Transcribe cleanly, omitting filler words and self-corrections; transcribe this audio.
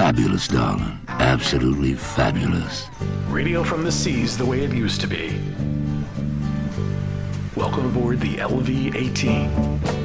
fabulous, darling. Absolutely fabulous. Radio from the seas the way it used to be. Welcome aboard the LV-18.